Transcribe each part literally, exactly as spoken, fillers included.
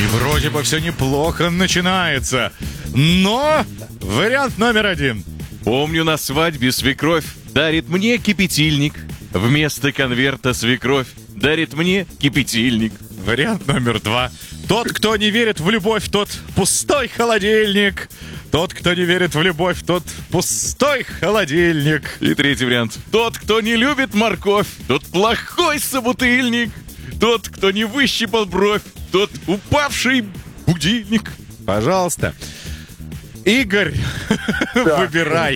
И вроде бы все неплохо начинается. Но вариант номер один. Помню, на свадьбе свекровь дарит мне кипятильник. Вместо конверта свекровь дарит мне кипятильник. Вариант номер два. Тот, кто не верит в любовь, тот пустой холодильник. Тот, кто не верит в любовь, тот пустой холодильник. И третий вариант. Тот, кто не любит морковь, тот плохой собутыльник. Тот, кто не выщипал бровь, тот упавший будильник. Пожалуйста. Игорь, выбирай.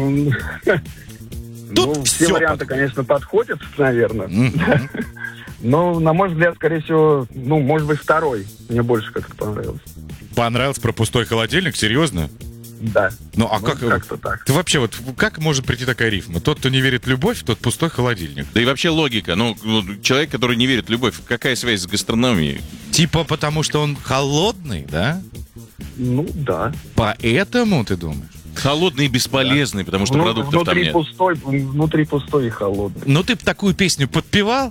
Тут Ну, все все варианты, конечно, подходят, наверное. Но, на мой взгляд, скорее всего, ну, может быть, второй. Мне больше как-то понравился. Понравился про пустой холодильник? Серьезно? Да. Ну, а Ну, как... как-то так. Ты вообще, вот как может прийти такая рифма? Тот, кто не верит в любовь, тот пустой холодильник. Да и вообще логика. Ну, человек, который не верит в любовь, какая связь с гастрономией? Типа потому, что он холодный, да? Ну, да. Поэтому, ты думаешь? Холодный и бесполезный, потому что Ну, продуктов там внутри нет. пустой, внутри пустой и холодный. Ну, ты б такую песню подпевал?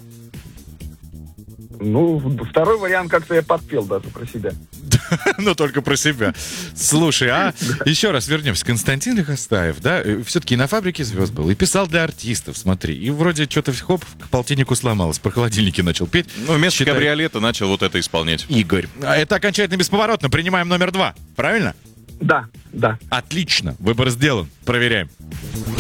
Ну, второй вариант как-то я подпел даже про себя. Но только про себя. Слушай, а еще раз вернемся. Константин Лихостаев, да, все-таки на «Фабрике звезд» был. И писал для артистов, смотри. И вроде что-то, хоп, к полтиннику сломалось. Про холодильники начал петь. Ну, вместо Считай- кабриолета начал вот это исполнять. Игорь. А это окончательно бесповоротно. Принимаем номер два. Правильно? Да, да. Отлично. Выбор сделан. Проверяем.